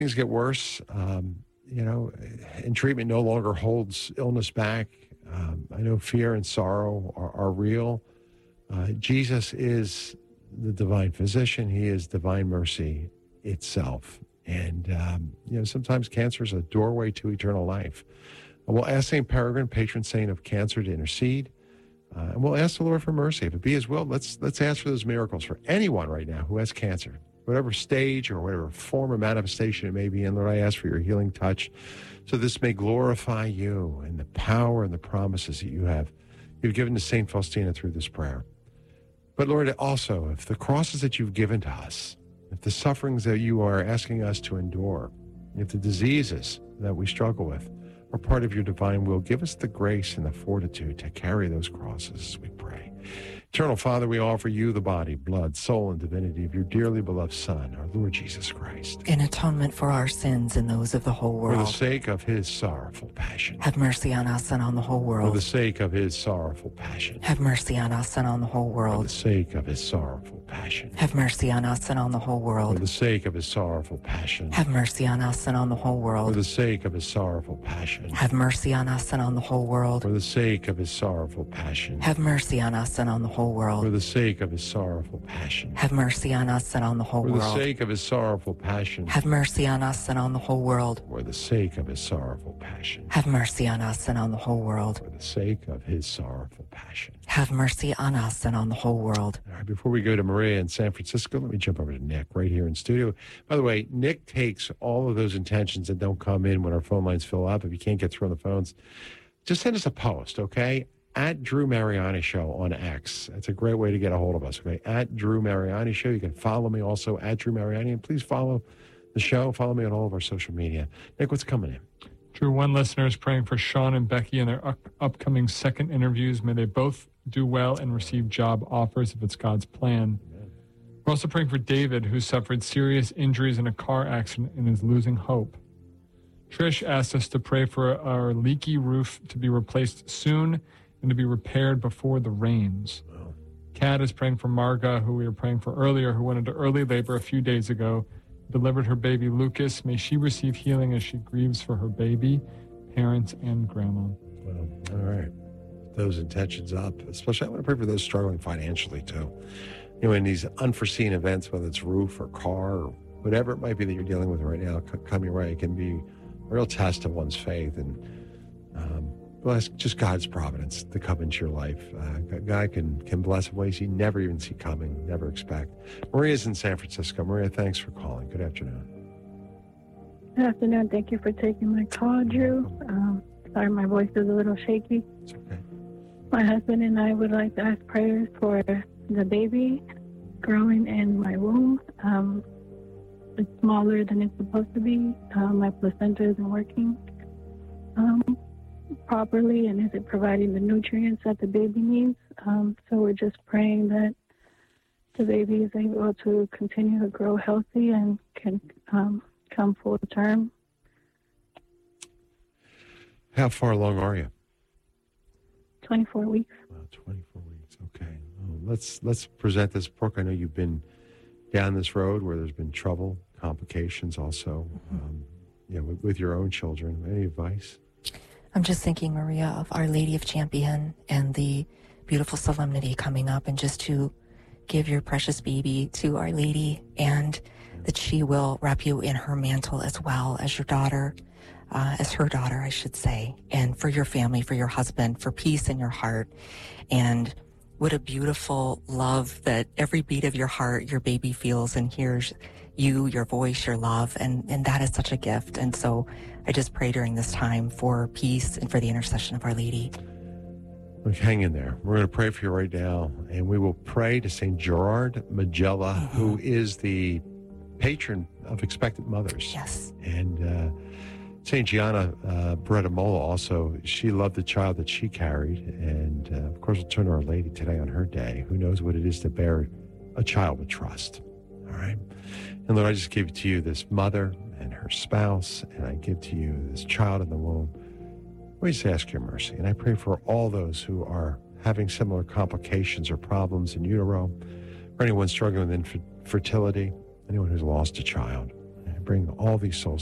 things get worse, and treatment no longer holds illness back. I know fear and sorrow are real. Jesus is the divine physician. He is divine mercy itself. And, sometimes cancer is a doorway to eternal life. We'll ask St. Peregrine, patron saint of cancer, to intercede. And we'll ask the Lord for mercy. If it be his will, let's ask for those miracles for anyone right now who has cancer, whatever stage or whatever form or manifestation it may be in. Lord, I ask for your healing touch so this may glorify you and the power and the promises that you've given to St. Faustina through this prayer. But Lord, also, if the crosses that you've given to us, if the sufferings that you are asking us to endure, if the diseases that we struggle with are part of your divine will, give us the grace and the fortitude to carry those crosses, we pray. Eternal Father, we offer you the body, blood, soul, and divinity of your dearly beloved Son, our Lord Jesus Christ. In atonement for our sins and those of the whole world. For the sake of his sorrowful passion. Have mercy on us and on the whole world. For the sake of his sorrowful passion. Have mercy on us and on the whole world. For the sake of his sorrowful passion. Have mercy on us and on the whole world. For the sake of his sorrowful passion. Have mercy on us and on the whole world. For the sake of his sorrowful passion. Have mercy on us and on the whole world. For the sake of his sorrowful passion. Have mercy on us and on the whole world. For the sake of his sorrowful passion. Have mercy on us and on the whole For world. the sake of his sorrowful passion. Have mercy on us and on the whole world. For the sake of his sorrowful passion. Have mercy on us and on the whole world. For the sake of his sorrowful passion. Have mercy on us and on the whole world. All right, before we go to Maria in San Francisco, let me jump over to Nick right here in studio. By the way, Nick takes all of those intentions that don't come in when our phone lines fill up. If you can't get through on the phones, just send us a post, okay? At Drew Mariani Show on X. That's a great way to get a hold of us, okay? At Drew Mariani Show. You can follow me also at Drew Mariani. And please follow the show. Follow me on all of our social media. Nick, what's coming in? Drew, one listener is praying for Sean and Becky in their upcoming second interviews. May they both do well and receive job offers if it's God's plan. We're also praying for David, who suffered serious injuries in a car accident and is losing hope. Trish asked us to pray for our leaky roof to be replaced soon and to be repaired before the rains. Wow. Kat is praying for Marga, who we were praying for earlier, who went into early labor a few days ago, delivered her baby Lucas. May she receive healing as she grieves for her baby, parents, and grandma. Well, all right. Those intentions up. Especially, I want to pray for those struggling financially, too. In these unforeseen events, whether it's roof or car or whatever it might be that you're dealing with right now, come your way. It can be a real test of one's faith. And bless just God's providence to come into your life. God can bless in ways you never even see coming, never expect. Maria's in San Francisco. Maria, thanks for calling. Good afternoon. Good afternoon. Thank you for taking my call, Drew. Sorry, my voice is a little shaky. It's okay. My husband and I would like to ask prayers for the baby growing in my womb. It's smaller than it's supposed to be. My placenta isn't working properly and isn't providing the nutrients that the baby needs. So we're just praying that the baby is able to continue to grow healthy and can come full term. How far along are you? 24 weeks. Wow, 24 weeks. Okay. Well, let's present this book. I know you've been down this road where there's been trouble, complications also, with your own children. Any advice? I'm just thinking, Maria, of Our Lady of Champion and the beautiful solemnity coming up, and just to give your precious baby to Our Lady, and that she will wrap you in her mantle as well as your daughter, as her daughter, I should say, and for your family, for your husband, for peace in your heart. And what a beautiful love that every beat of your heart, your baby feels and hears you, your voice, your love, and that is such a gift. And so I just pray during this time for peace and for the intercession of Our Lady. Look, hang in there. We're going to pray for you right now, and we will pray to St. Gerard Majella, who is the patron of expectant mothers. Yes. And St. Gianna Beretta Mola also, she loved the child that she carried. And, of course, we'll turn to Our Lady today on her day. Who knows what it is to bear a child with trust. All right? And, Lord, I just give to you this mother and her spouse, and I give to you this child in the womb. We just ask your mercy. And I pray for all those who are having similar complications or problems in utero, or anyone struggling with infertility, anyone who's lost a child. and bring all these souls